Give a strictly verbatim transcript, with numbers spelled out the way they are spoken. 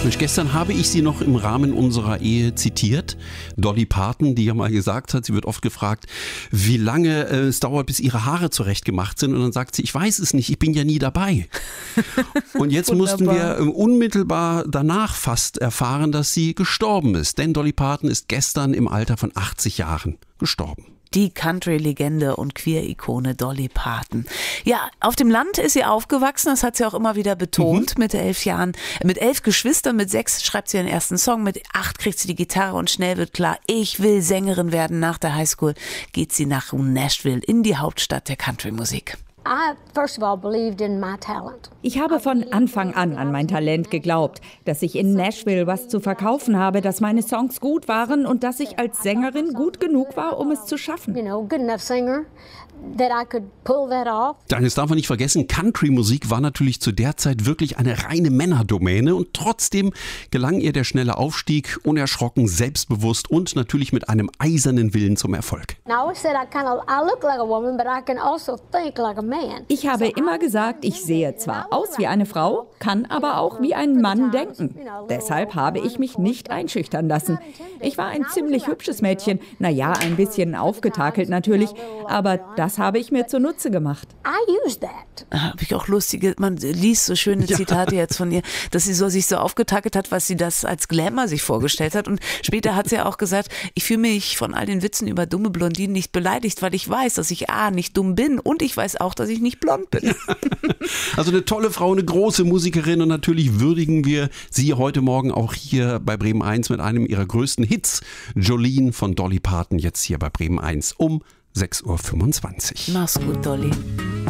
Mensch, gestern habe ich sie noch im Rahmen unserer Ehe zitiert. Dolly Parton, die ja mal gesagt hat, sie wird oft gefragt, wie lange äh, es dauert, bis ihre Haare zurechtgemacht sind. Und dann sagt sie, ich weiß es nicht, ich bin ja nie dabei. Und jetzt mussten wir äh, unmittelbar danach fast erfahren, dass sie gestorben ist. Denn Dolly Parton ist gestern im Alter von achtzig Jahren gestorben. Die Country-Legende und Queer-Ikone Dolly Parton. Ja, auf dem Land ist sie aufgewachsen, das hat sie auch immer wieder betont, mhm. mit elf Jahren, mit elf Geschwistern, mit sechs schreibt sie ihren ersten Song, mit acht kriegt sie die Gitarre und schnell wird klar, ich will Sängerin werden. Nach der Highschool geht sie nach Nashville, in die Hauptstadt der Country-Musik. Ich habe von Anfang an an mein Talent geglaubt, dass ich in Nashville was zu verkaufen habe, dass meine Songs gut waren und dass ich als Sängerin gut genug war, um es zu schaffen. Dann darf man nicht vergessen, Country-Musik war natürlich zu der Zeit wirklich eine reine Männerdomäne und trotzdem gelang ihr der schnelle Aufstieg, unerschrocken, selbstbewusst und natürlich mit einem eisernen Willen zum Erfolg. Ich habe immer gesagt, ich sehe zwar aus wie eine Frau, kann aber auch wie ein Mann denken. Deshalb habe ich mich nicht einschüchtern lassen. Ich war ein ziemlich hübsches Mädchen, naja, ein bisschen aufgetakelt natürlich, aber das habe ich mir zunutze gemacht. Habe ich auch lustige, man liest so schöne Zitate ja. jetzt von ihr, dass sie so sich so aufgetakelt hat, was sie das als Glamour sich vorgestellt hat. Und später hat sie ja auch gesagt, ich fühle mich von all den Witzen über dumme Blondinen nicht beleidigt, weil ich weiß, dass ich A, nicht dumm bin und ich weiß auch, dass ich nicht blond bin. Also eine tolle Frau, eine große Musikerin und natürlich würdigen wir sie heute Morgen auch hier bei Bremen eins mit einem ihrer größten Hits, Jolene von Dolly Parton, jetzt hier bei Bremen eins um sechs Uhr fünfundzwanzig. Mach's gut, Dolly.